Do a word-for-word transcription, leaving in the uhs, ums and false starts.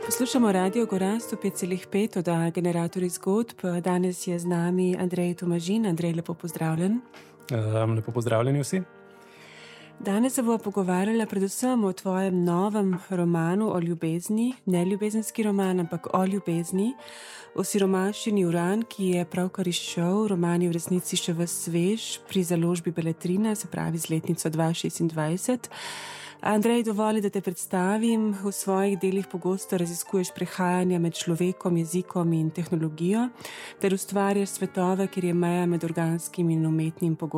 Poslušamo Radio Goran sto pet celih pet, oddaja Generatorji zgodb. Danes je z nami Andrej Tomažin. Andrej, lepo pozdravljen. Um, lepo pozdravljeni vsi. Danes se bomo pogovarjali predvsem o tvojem novem romanu o ljubezni, ne ljubezenski roman, ampak o ljubezni, o siromaščini Uran, ki je pravkar izšel. Roman je v resnici še ves svež pri založbi Beletrina, se pravi z letnico dva tisoč šestindvajset. Andrej, dovoli, da te predstavim. V svojih delih pogosto raziskuješ prehajanja med človekom, jezikom in tehnologijo, ter ustvarjaš svetove, kjer je meja med organskim in umetnim pogosto